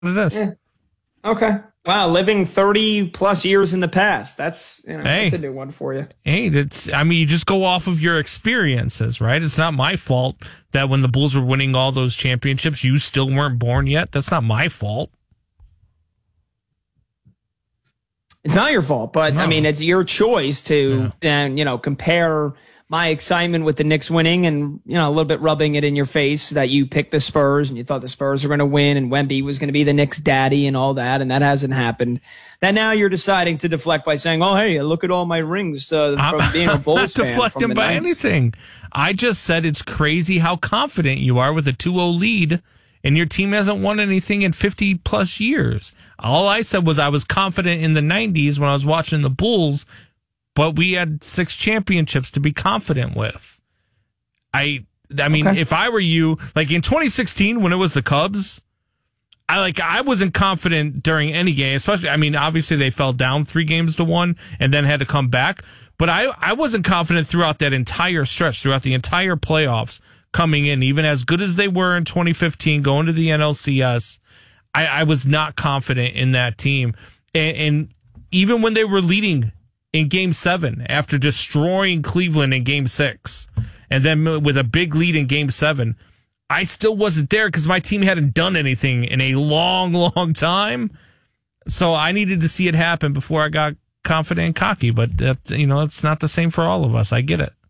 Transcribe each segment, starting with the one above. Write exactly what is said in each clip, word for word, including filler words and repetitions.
it is. Yeah. Okay. Wow, living thirty plus years in the past. That's, you know, hey, that's a new one for you. Hey, that's, I mean, you just go off of your experiences, right? It's not my fault that when the Bulls were winning all those championships, you still weren't born yet. That's not my fault. It's not your fault, but no. I mean, it's your choice to, yeah. and you know, compare my excitement with the Knicks winning and, you know, a little bit rubbing it in your face that you picked the Spurs and you thought the Spurs were going to win and Wemby was going to be the Knicks daddy and all that. And that hasn't happened. That now you're deciding to deflect by saying, oh, hey, look at all my rings uh, from I'm, being a Bulls I'm not fan. deflecting by nineties. anything. I just said it's crazy how confident you are with a two oh lead and your team hasn't won anything in fifty plus years. All I said was I was confident in the nineties when I was watching the Bulls, but we had six championships to be confident with. I I mean, okay. If I were you, like in twenty sixteen when it was the Cubs, I like I wasn't confident during any game, especially, I mean, obviously they fell down three games to one and then had to come back, but I, I wasn't confident throughout that entire stretch, throughout the entire playoffs coming in, even as good as they were in twenty fifteen, going to the N L C S. I, I was not confident in that team. And, and even when they were leading in game seven after destroying Cleveland in game six, and then with a big lead in game seven, I still wasn't there because my team hadn't done anything in a long, long time. So I needed to see it happen before I got confident and cocky. But, that, you know, it's not the same for all of us. I get it.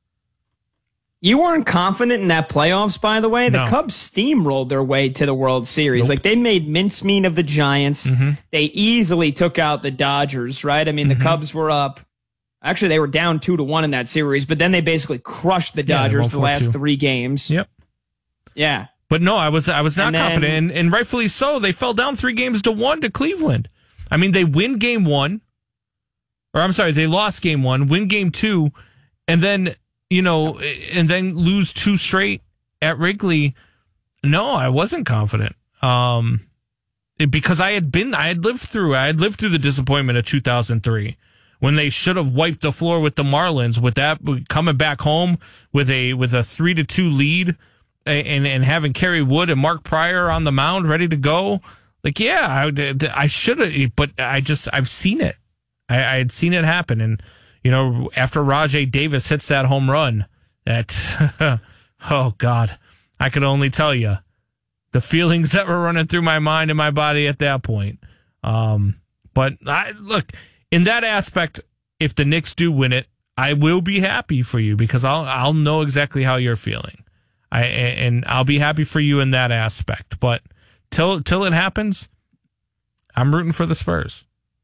You weren't confident in that playoffs, by the way. The no. Cubs steamrolled their way to the World Series. Nope. Like, they made mincemeat of the Giants. Mm-hmm. They easily took out the Dodgers, right? I mean, mm-hmm. the Cubs were up. Actually, they were down two to one in that series, but then they basically crushed the Dodgers yeah, the last two. three games. Yep. Yeah. But no, I was I was not and confident, then, and, and rightfully so. They fell down three games to one to Cleveland. I mean, they win game one, or I'm sorry, they lost game one, win game two, and then... You know, and then lose two straight at Wrigley. No, I wasn't confident. Um, it, because I had been, I had lived through, I had lived through the disappointment of two thousand three when they should have wiped the floor with the Marlins. With that coming back home with a with a three to two lead, and and having Kerry Wood and Mark Pryor on the mound ready to go. Like, yeah, I, I should have, but I just I've seen it. I, I had seen it happen, and. You know, after Rajay Davis hits that home run, that, oh, God, I could only tell you the feelings that were running through my mind and my body at that point. Um, but, I look, in that aspect, if the Knicks do win it, I will be happy for you because I'll I'll know exactly how you're feeling. I And I'll be happy for you in that aspect. But till till it happens, I'm rooting for the Spurs.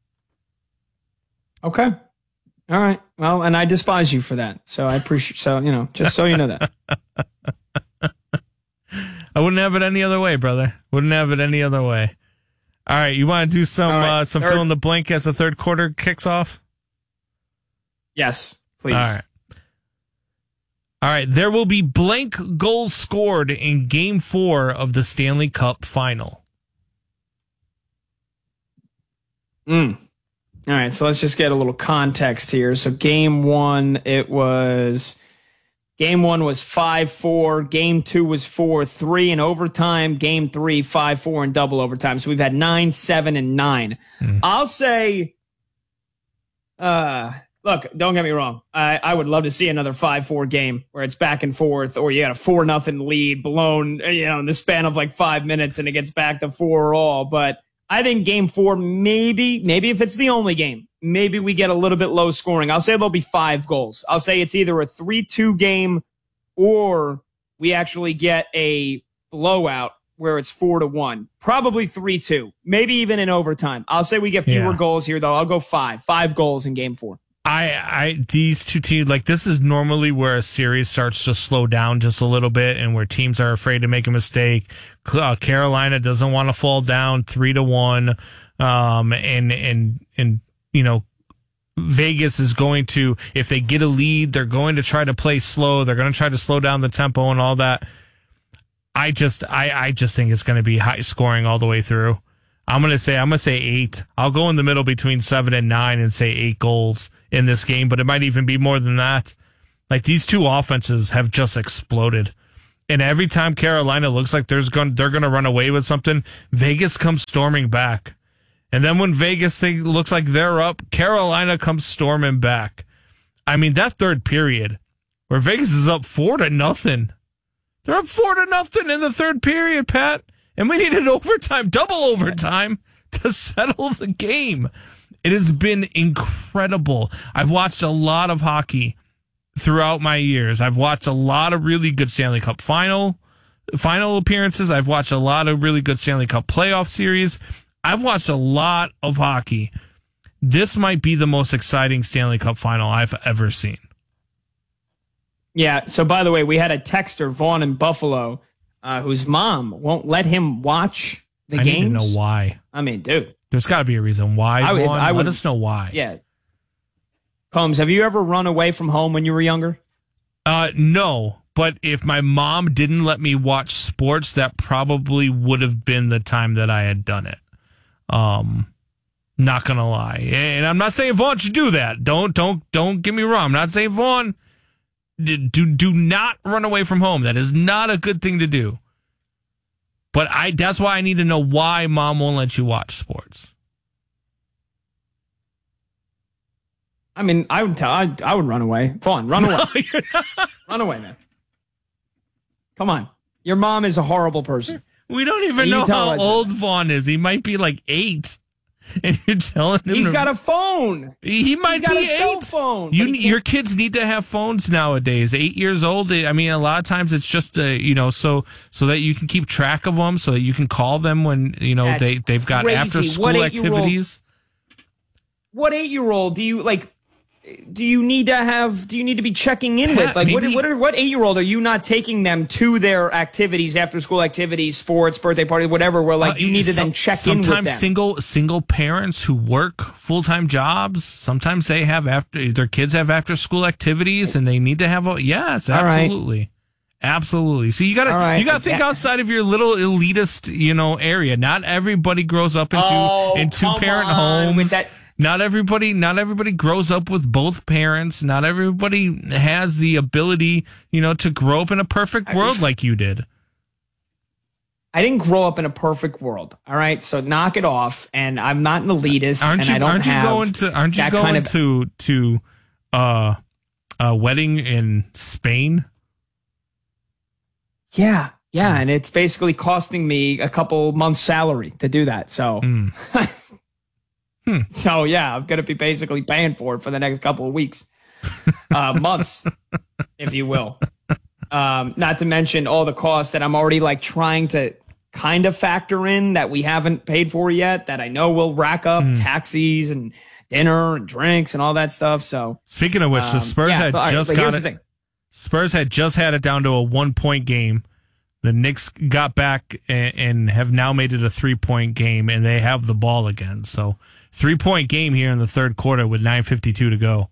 Okay. All right. Well, and I despise you for that. So I appreciate, so, you know, just so you know that. I wouldn't have it any other way, brother. Wouldn't have it any other way. All right. You want to do some, right, uh, some third, fill in the blank as the third quarter kicks off? Yes, please. All right. All right. There will be blank goals scored in game four of the Stanley Cup final. Hmm. All right, so let's just get a little context here. So game one, it was game one was five four. Game two was four three in overtime. Game three, five four in double overtime. So we've had nine, seven, and nine. Mm. I'll say, uh, look, don't get me wrong. I, I would love to see another five four game where it's back and forth, or you got a four nothing lead blown, you know, in the span of like five minutes and it gets back to four all. But I think game four, maybe, maybe if it's the only game, maybe we get a little bit low scoring. I'll say there'll be five goals. I'll say it's either a three two game or we actually get a blowout where it's four to one. Probably three two, maybe even in overtime. I'll say we get fewer yeah. goals here, though. I'll go five. Five goals in game four. I, I, these two teams, like, this is normally where a series starts to slow down just a little bit and where teams are afraid to make a mistake. Uh, Carolina doesn't want to fall down three to one. Um, and, and, and, you know, Vegas is going to, if they get a lead, they're going to try to play slow. They're going to try to slow down the tempo and all that. I just, I, I just think it's going to be high scoring all the way through. I'm going to say, I'm going to say eight. I'll go in the middle between seven and nine and say eight goals in this game, but it might even be more than that. Like, these two offenses have just exploded. And every time Carolina looks like there's going, they're going to run away with something, Vegas comes storming back. And then when Vegas think, looks like they're up, Carolina comes storming back. I mean, that third period where Vegas is up four to nothing. They're up four to nothing in the third period, Pat. And we needed overtime, double overtime to settle the game. It has been incredible. I've watched a lot of hockey throughout my years. I've watched a lot of really good Stanley Cup final final appearances. I've watched a lot of really good Stanley Cup playoff series. I've watched a lot of hockey. This might be the most exciting Stanley Cup final I've ever seen. Yeah, so by the way, we had a texter, Vaughn in Buffalo, uh, whose mom won't let him watch the I games. I need to know why. I mean, dude. There's got to be a reason why, I, Vaughn. I would, let us know why. Yeah. Combs, have you ever run away from home when you were younger? Uh, no, but if my mom didn't let me watch sports, that probably would have been the time that I had done it. Um, not gonna lie, and I'm not saying Vaughn should do that. Don't don't don't get me wrong. I'm not saying Vaughn do do not run away from home. That is not a good thing to do. But I that's why I need to know why mom won't let you watch sports. I mean, I would tell. I, I would run away. Vaughn, run away. No, run away, man. Come on. Your mom is a horrible person. We don't even know how old Vaughn is. He might be like eight. And you're telling him he's to, got a phone. He might he's got be a eight. Cell phone. You, your kids need to have phones nowadays. Eight years old. I mean, a lot of times it's just uh, you know, so so that you can keep track of them, so that you can call them when you know That's they they've got crazy. after school activities. What eight year old do you like? Do you need to have? Do you need to be checking in Pat, with? Like, maybe, what? What? Are, what eight year old are you not taking them to their activities, after school activities, sports, birthday party, whatever? Where like uh, you need to some, then check in with them. Sometimes single single parents who work full time jobs. Sometimes they have after their kids have after school activities, and they need to have a yes, absolutely. Right. Absolutely. See, you gotta right. you gotta think outside of your little elitist, you know, area. Not everybody grows up into oh, in two parent homes. With that. Not everybody, not everybody grows up with both parents. Not everybody has the ability, you know, to grow up in a perfect world like you did. I didn't grow up in a perfect world. All right, so knock it off. And I'm not an elitist. Aren't and you? I don't aren't you have going to? Aren't you going kind of, to to uh, a wedding in Spain? Yeah, yeah, mm. and it's basically costing me a couple months' salary to do that. So. Mm. Hmm. So, yeah, I'm going to be basically paying for it for the next couple of weeks, uh, months, if you will. Um, not to mention all the costs that I'm already like trying to kind of factor in that we haven't paid for yet, that I know will rack up mm. taxis and dinner and drinks and all that stuff. So, speaking of which, um, the Spurs yeah, had but, just right, got it. Spurs had just had it down to a one point game. The Knicks got back and, and have now made it a three point game, and they have the ball again. So, three-point game here in the third quarter with nine fifty-two to go.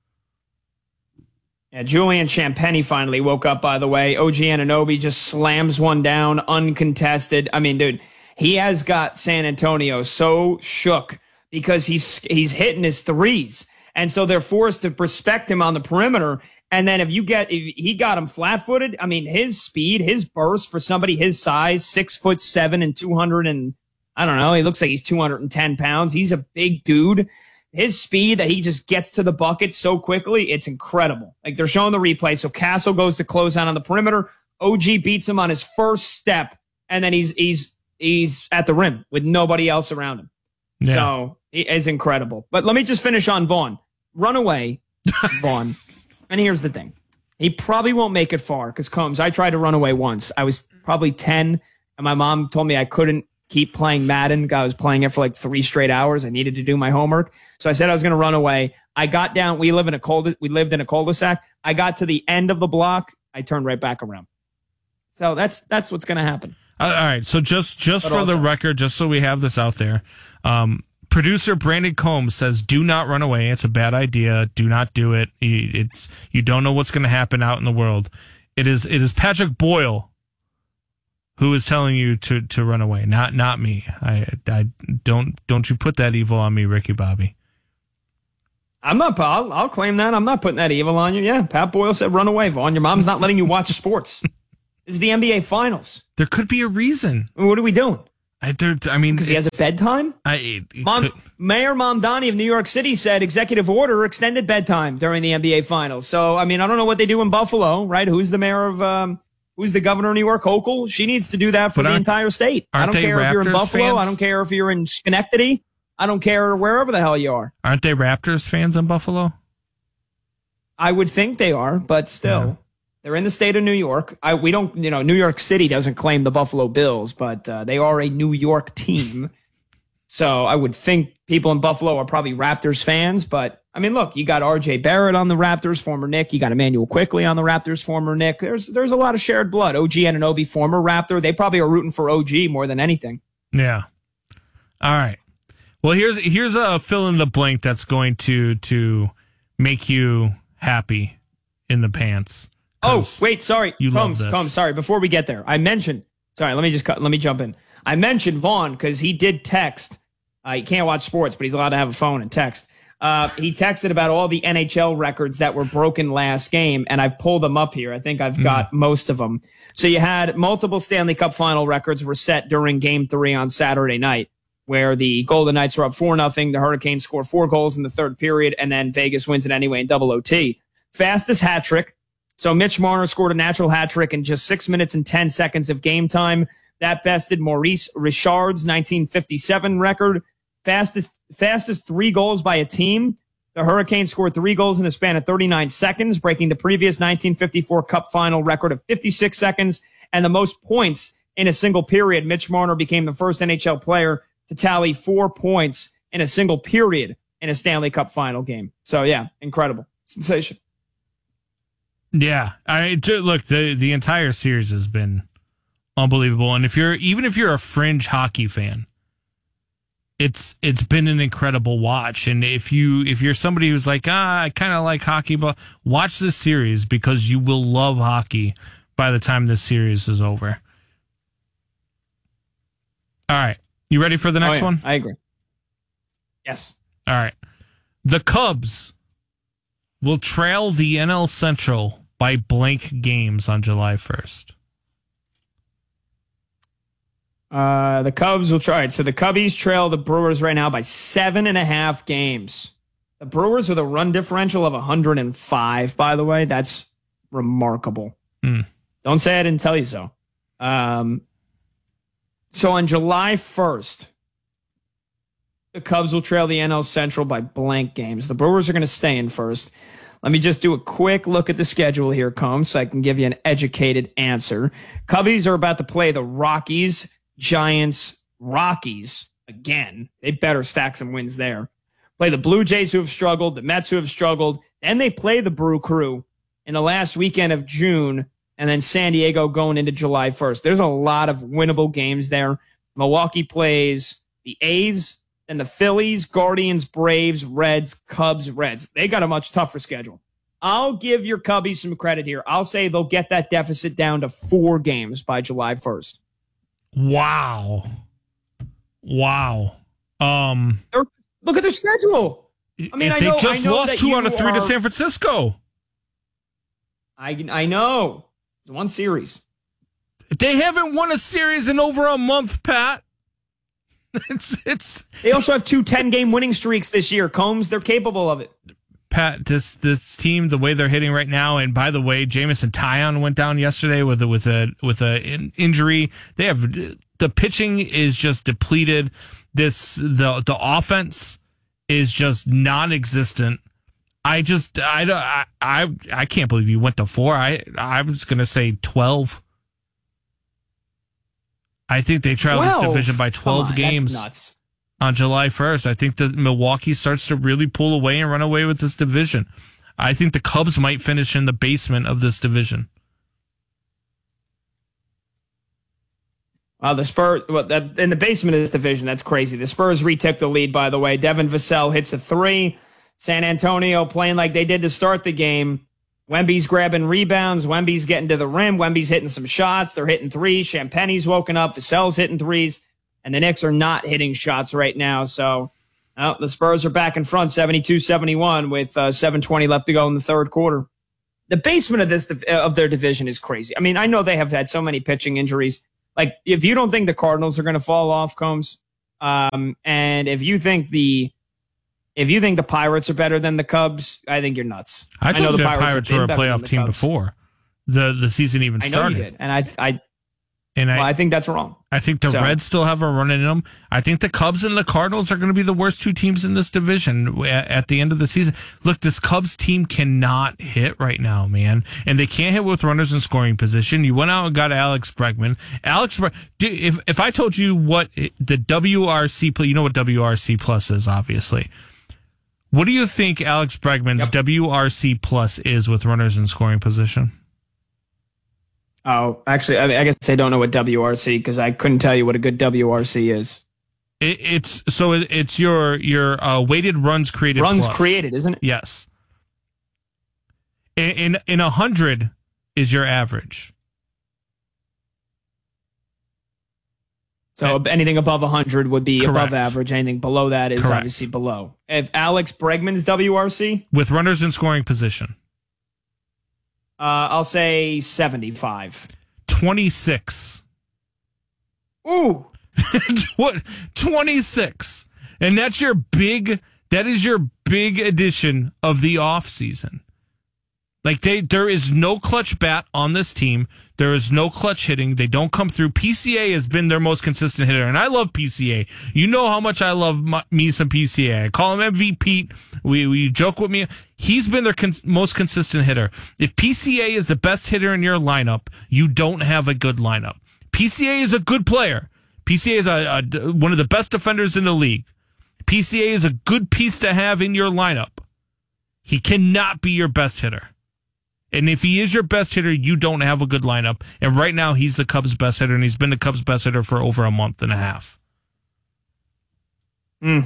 Yeah, Julian Champagny finally woke up, by the way. O G Anunoby just slams one down, uncontested. I mean, dude, he has got San Antonio so shook because he's he's hitting his threes. And so they're forced to respect him on the perimeter. And then if you get, if he got him flat-footed, I mean, his speed, his burst for somebody his size, six foot seven and two hundred and I don't know. He looks like he's two hundred ten pounds. He's a big dude. His speed that he just gets to the bucket so quickly, it's incredible. Like they're showing the replay. So Castle goes to close out on the perimeter. O G beats him on his first step, and then he's he's he's at the rim with nobody else around him. Yeah. So it's incredible. But let me just finish on Vaughn. Run away, Vaughn. And here's the thing. He probably won't make it far because Combs, I tried to run away once. I was probably ten, and my mom told me I couldn't keep playing Madden. I was playing it for like three straight hours. I needed to do my homework. So I said I was going to run away. I got down. We live in a cul we lived in a cul-de-sac. I got to the end of the block. I turned right back around. So that's that's what's going to happen. Uh, all right. So just just but for also, the record, just so we have this out there, um, producer Brandon Combs says, "Do not run away. It's a bad idea. Do not do it. It's you don't know what's going to happen out in the world." It is it is Patrick Boyle who is telling you to, to run away, not not me. I I don't don't you put that evil on me, Ricky Bobby. I'm not. I'll, I'll claim that. I'm not putting that evil on you. Yeah, Pat Boyle said run away, Vaughn. Your mom's not letting you watch sports. This is the N B A Finals. There could be a reason. What are we doing? I, there, I mean, because he has a bedtime. I, it, it Mom, could, Mayor Mamdani of New York City said executive order extended bedtime during the N B A Finals. So, I mean, I don't know what they do in Buffalo, right? Who's the mayor of, um, who's the governor of New York? Hochul. She needs to do that for the entire state. I don't care Raptors if you're in Buffalo. Fans? I don't care if you're in Schenectady. I don't care wherever the hell you are. Aren't they Raptors fans in Buffalo? I would think they are, but still. Yeah. They're in the state of New York. I, we don't, you know, New York City doesn't claim the Buffalo Bills, but uh, they are a New York team. So I would think people in Buffalo are probably Raptors fans. But, I mean, look, you got R J Barrett on the Raptors, former Knick. You got Emmanuel Quickley on the Raptors, former Knick. There's there's a lot of shared blood. O G Anunoby, former Raptor. They probably are rooting for O G more than anything. Yeah. All right. Well, here's here's a fill in the blank that's going to to make you happy in the pants. Oh, wait, sorry. You Combs, love this. Combs, sorry. Before we get there, I mentioned, sorry, let me just cut, let me jump in. I mentioned Vaughn because he did text. Uh, he can't watch sports, but he's allowed to have a phone and text. Uh, he texted about all the N H L records that were broken last game, and I've pulled them up here. I think I've got mm. most of them. So you had multiple Stanley Cup final records were set during game three on Saturday night, where the Golden Knights were up four nothing. The Hurricanes score four goals in the third period, and then Vegas wins it anyway in double O T. Fastest hat trick. So Mitch Marner scored a natural hat trick in just six minutes and ten seconds of game time. That bested Maurice Richard's nineteen fifty-seven record. Fastest, fastest three goals by a team. The Hurricanes scored three goals in the span of thirty-nine seconds, breaking the previous nineteen fifty-four Cup final record of fifty-six seconds. And the most points in a single period. Mitch Marner became the first N H L player to tally four points in a single period in a Stanley Cup final game. So, yeah, incredible. Sensation. Yeah, I look, the the entire series has been unbelievable, and if you're even if you're a fringe hockey fan, it's it's been an incredible watch. And if you if you're somebody who's like, ah, I kind of like hockey, but watch this series because you will love hockey by the time this series is over. All right, you ready for the next oh, yeah, one? I agree. Yes. All right, the Cubs will trail the N L Central by blank games on July first. Uh, the Cubs will try it. So the Cubbies trail the Brewers right now by seven and a half games. The Brewers with a run differential of one hundred five, by the way. That's remarkable. Mm. Don't say I didn't tell you so. Um, so on July first, the Cubs will trail the N L Central by blank games. The Brewers are going to stay in first. Let me just do a quick look at the schedule here, Combs, so I can give you an educated answer. Cubbies are about to play the Rockies, Giants, Rockies again. They better stack some wins there. Play the Blue Jays, who have struggled, the Mets, who have struggled. Then they play the Brew Crew in the last weekend of June, and then San Diego going into July first. There's a lot of winnable games there. Milwaukee plays the A's, and the Phillies, Guardians, Braves, Reds, Cubs, Reds. They got a much tougher schedule. I'll give your Cubbies some credit here. I'll say they'll get that deficit down to four games by July first. Wow. Wow. Um, They're, look at their schedule. I mean, I they know, just I know lost two out of three are, to San Francisco. I, I know. One series. They haven't won a series in over a month, Pat. It's it's. They also have two ten-game winning streaks this year. Combs, they're capable of it. Pat, this this team, the way they're hitting right now, and by the way, Jameson Taillon went down yesterday with a, with a with a in, injury. They have the pitching is just depleted. This the the offense is just non-existent. I just I I I, I can't believe you went to four. I I was gonna say twelve. I think they trail this division by twelve on, games nuts. on July first. I think that Milwaukee starts to really pull away and run away with this division. I think the Cubs might finish in the basement of this division. Wow, the Spurs, well, that, in the basement of this division, that's crazy. The Spurs retook the lead, by the way. Devin Vassell hits a three. San Antonio playing like they did to start the game. Wemby's grabbing rebounds. Wemby's getting to the rim. Wemby's hitting some shots. They're hitting threes. Champagne's woken up. Vassell's hitting threes. And the Knicks are not hitting shots right now. So well, the Spurs are back in front, seventy-two seventy-one, with uh, seven twenty left to go in the third quarter. the basement of this of their division is crazy. I mean, I know they have had so many pitching injuries. Like, if you don't think the Cardinals are going to fall off, Combs, um, and if you think the if you think the Pirates are better than the Cubs, I think you're nuts. I told I know you the the Pirates, Pirates were a playoff team Cubs. before the the season even started. I know you did, and I I and well, I, I think that's wrong. I think the So- Reds still have a run in them. I think the Cubs and the Cardinals are going to be the worst two teams in this division at, at the end of the season. Look, this Cubs team cannot hit right now, man. And they can't hit with runners in scoring position. You went out and got Alex Bregman. Alex, Bre- dude, if, if I told you what the W R C, pl- you know what W R C plus is, obviously. What do you think Alex Bregman's Yep. W R C plus is with runners in scoring position? Oh, actually, I, I guess I don't know what W R C because I couldn't tell you what a good W R C is. It, it's so it, it's your your uh, weighted runs created. Runs plus. created, isn't it? Yes. In in, in a hundred is your average. So anything above one hundred would be Correct. above average. Anything below that is Correct. obviously below. If Alex Bregman's W R C, With runners in scoring position. uh, I'll say seventy-five. twenty-six. Ooh. What? twenty-six. And that's your big, that is your big addition of the offseason. Like, they, there is no clutch bat on this team. There is no clutch hitting. They don't come through. P C A has been their most consistent hitter, and I love P C A. You know how much I love my, me some P C A. I call him M V P. We we joke with me. He's been their cons- most consistent hitter. If P C A is the best hitter in your lineup, you don't have a good lineup. P C A is a good player. P C A is a, a, one of the best defenders in the league. P C A is a good piece to have in your lineup. He cannot be your best hitter. And if he is your best hitter, you don't have a good lineup. And right now, he's the Cubs' best hitter, and he's been the Cubs' best hitter for over a month and a half. Mm.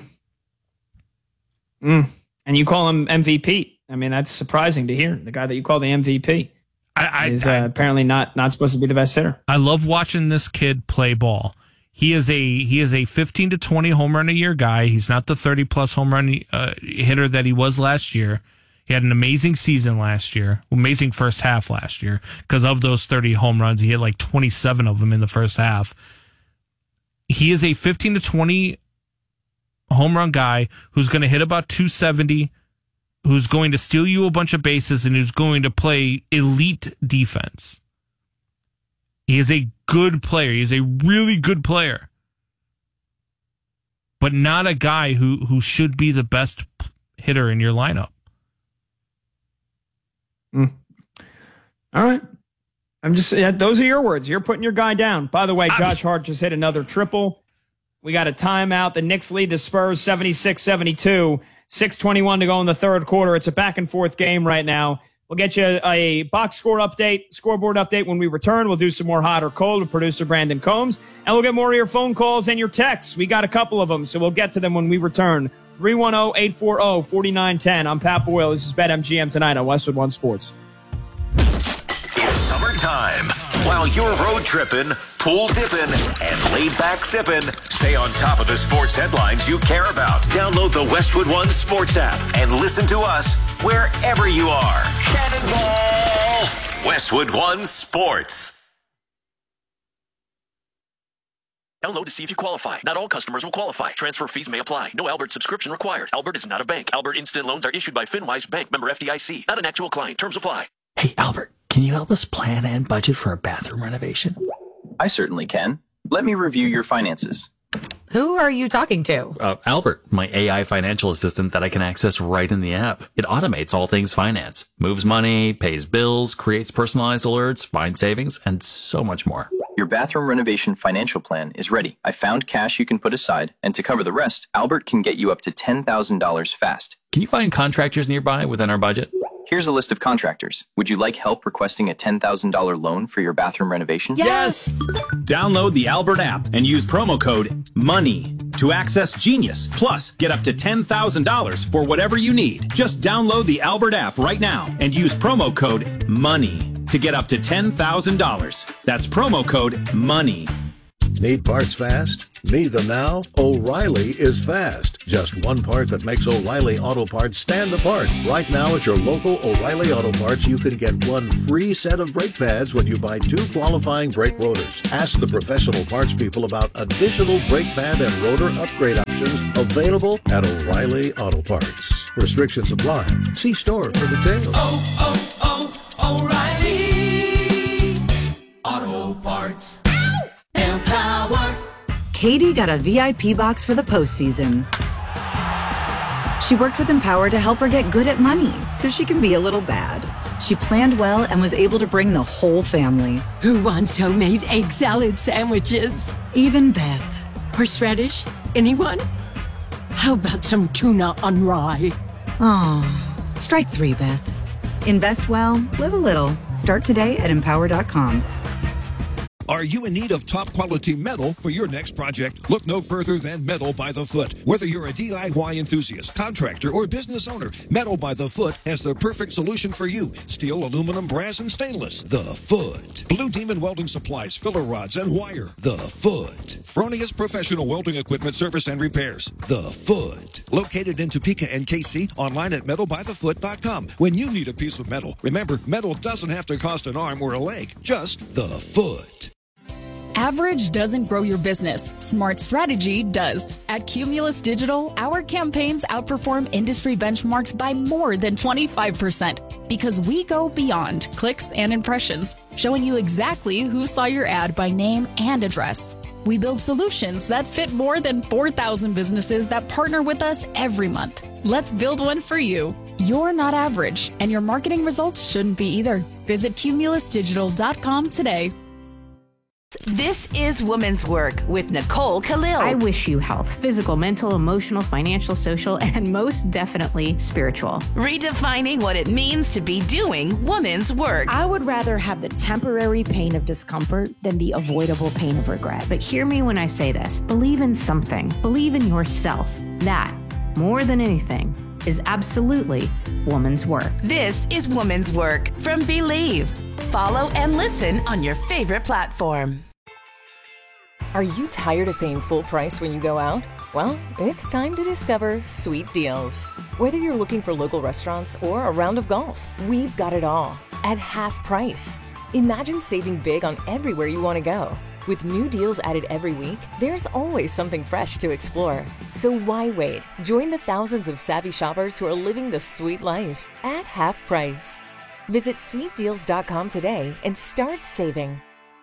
Mm. And you call him M V P. I mean, that's surprising to hear. The guy that you call the M V P I, I, is uh, I, apparently not, not supposed to be the best hitter. I love watching this kid play ball. He is a he is a fifteen to twenty home run a year guy. He's not the thirty plus home run uh, hitter that he was last year. He had an amazing season last year, amazing first half last year. Because of those thirty home runs, he hit like twenty-seven of them in the first half. He is a fifteen to twenty home run guy who's going to hit about two seventy, who's going to steal you a bunch of bases, and who's going to play elite defense. He is a good player. He is a really good player. But not a guy who, who should be the best hitter in your lineup. Mm. All right. I'm just, yeah, those are your words. You're putting your guy down. By the way, Josh Hart just hit another triple. We got a timeout. The Knicks lead the Spurs seventy-six seventy-two. six twenty-one to go in the third quarter. It's a back and forth game right now. We'll get you a box score update, scoreboard update when we return. We'll do some more hot or cold with producer Brandon Combs. And we'll get more of your phone calls and your texts. We got a couple of them, so we'll get to them when we return. three one zero, eight four zero, four nine one zero. I'm Pat Boyle. This is BetMGM tonight on Westwood One Sports. It's summertime. While you're road tripping, pool dipping, and laid back sipping, stay on top of the sports headlines you care about. Download the Westwood One Sports app and listen to us wherever you are. Cannonball! Westwood One Sports. Download to see if you qualify. Not all customers will qualify. Transfer fees may apply. No Albert subscription required. Albert is not a bank. Albert Instant Loans are issued by FinWise Bank, member F D I C. Not an actual client. Terms apply. Hey, Albert, can you help us plan and budget for a bathroom renovation? I certainly can. Let me review your finances. Who are you talking to? Uh, Albert, my A I financial assistant that I can access right in the app. It automates all things finance, moves money, pays bills, creates personalized alerts, finds savings, and so much more. Your bathroom renovation financial plan is ready. I found cash you can put aside, and to cover the rest, Albert can get you up to ten thousand dollars fast. Can you find contractors nearby within our budget? Here's a list of contractors. Would you like help requesting a ten thousand dollars loan for your bathroom renovation? Yes! Download the Albert app and use promo code MONEY to access Genius. Plus, get up to ten thousand dollars for whatever you need. Just download the Albert app right now and use promo code MONEY to get up to ten thousand dollars. That's promo code MONEY. Need parts fast? Need them now? O'Reilly is fast. Just one part that makes O'Reilly Auto Parts stand apart. Right now at your local O'Reilly Auto Parts, you can get one free set of brake pads when you buy two qualifying brake rotors. Ask the professional parts people about additional brake pad and rotor upgrade options available at O'Reilly Auto Parts. Restrictions apply. See store for details. Oh, oh, oh, O'Reilly Auto Parts. Empower. Katie got a V I P box for the postseason. She worked with Empower to help her get good at money so she can be a little bad. She planned well and was able to bring the whole family. Who wants homemade egg salad sandwiches? Even Beth. Horseradish? Anyone? How about some tuna on rye? Oh, strike three, Beth. Invest well, live a little. Start today at empower dot com. Are you in need of top-quality metal for your next project? Look no further than Metal by the Foot. Whether you're a D I Y enthusiast, contractor, or business owner, Metal by the Foot has the perfect solution for you. Steel, aluminum, brass, and stainless. The Foot. Blue Demon Welding Supplies, filler rods, and wire. The Foot. Fronius Professional Welding Equipment Service and Repairs. The Foot. Located in Topeka and K C, online at metal by the foot dot com. When you need a piece of metal, remember, metal doesn't have to cost an arm or a leg. Just the Foot. Average doesn't grow your business. Smart strategy does. At Cumulus Digital, our campaigns outperform industry benchmarks by more than twenty-five percent because we go beyond clicks and impressions, showing you exactly who saw your ad by name and address. We build solutions that fit more than four thousand businesses that partner with us every month. Let's build one for you. You're not average, and your marketing results shouldn't be either. Visit cumulus digital dot com today. This is Woman's Work with Nicole Khalil. I wish you health, physical, mental, emotional, financial, social, and most definitely spiritual. Redefining what it means to be doing woman's work. I would rather have the temporary pain of discomfort than the avoidable pain of regret. But hear me when I say this. Believe in something. Believe in yourself. That, more than anything, is absolutely woman's work. This is Woman's Work from Believe. Follow and listen on your favorite platform. Are you tired of paying full price when you go out? Well, it's time to discover Sweet Deals. Whether you're looking for local restaurants or a round of golf, we've got it all at half price. Imagine saving big on everywhere you want to go. With new deals added every week, there's always something fresh to explore. So why wait? Join the thousands of savvy shoppers who are living the sweet life at half price. Visit sweet deals dot com today and start saving.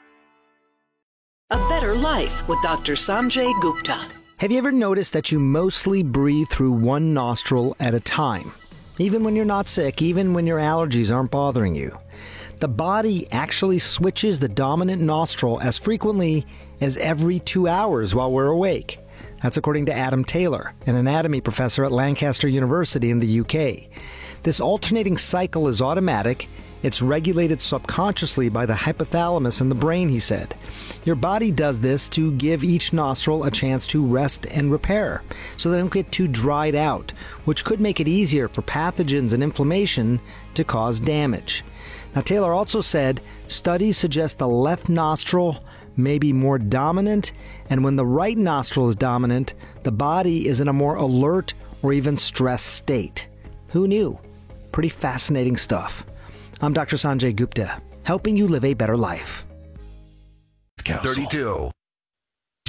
A Better Life with Doctor Sanjay Gupta. Have you ever noticed that you mostly breathe through one nostril at a time? Even when you're not sick, even when your allergies aren't bothering you. The body actually switches the dominant nostril as frequently as every two hours while we're awake. That's according to Adam Taylor, an anatomy professor at Lancaster University in the U K. This alternating cycle is automatic. It's regulated subconsciously by the hypothalamus in the brain, he said. Your body does this to give each nostril a chance to rest and repair, so they don't get too dried out, which could make it easier for pathogens and inflammation to cause damage. Now, Taylor also said studies suggest the left nostril may be more dominant, and when the right nostril is dominant, the body is in a more alert or even stressed state. Who knew? Pretty fascinating stuff. I'm Doctor Sanjay Gupta, helping you live a better life. thirty-two.